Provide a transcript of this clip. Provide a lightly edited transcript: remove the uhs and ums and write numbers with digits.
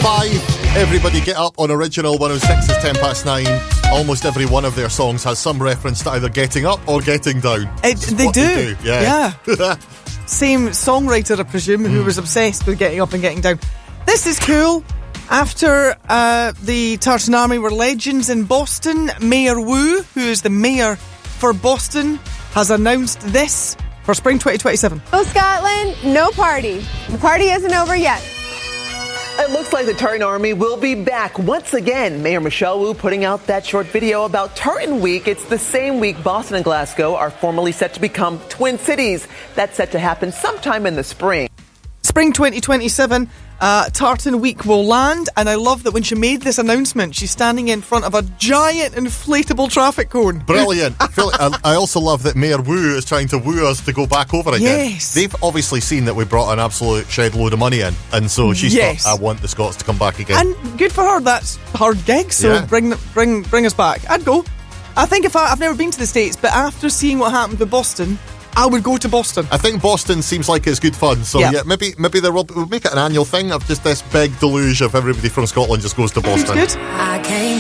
5, Everybody Get Up on Original 106 is 10 past 9. Almost every one of their songs has some reference to either getting up or getting down. They do. Yeah. Same songwriter, I presume, who was obsessed with getting up and getting down. This is cool. After the Tartan Army were legends in Boston, Mayor Wu, who is the mayor for Boston, has announced this for spring 2027. Oh, Scotland, no party. The party isn't over yet. It looks like the Tartan Army will be back once again. Mayor Michelle Wu putting out that short video about Tartan Week. It's the same week Boston and Glasgow are formally set to become twin cities. That's set to happen sometime in the spring. Spring 2027, Tartan Week will land, and I love that when she made this announcement, she's standing in front of a giant inflatable traffic cone. Brilliant. I also love that Mayor Wu is trying to woo us to go back over again. Yes. They've obviously seen that we brought an absolute shed load of money in, and so she's thought, I want the Scots to come back again. And good for her, that's her gig, so bring us back. I'd go. I think I've never been to the States, but after seeing what happened with Boston, I would go to Boston. I think Boston seems like it's good fun, so maybe we'll make it an annual thing of just this big deluge of everybody from Scotland just goes to Boston. Good.